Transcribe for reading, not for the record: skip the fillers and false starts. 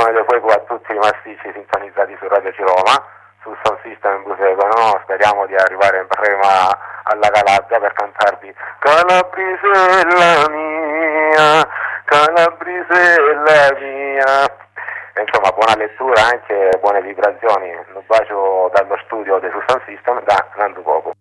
Legione del Fuoco a tutti i massicci sintonizzati su Radio Ciroma, sul Sound System in Buseco, no? Speriamo di arrivare prima alla Calabria per cantarvi Calabrisella mia, Calabrisella mia. E insomma, buona lettura, anche buone vibrazioni. Un bacio dallo studio del Sound System da Nando Poco.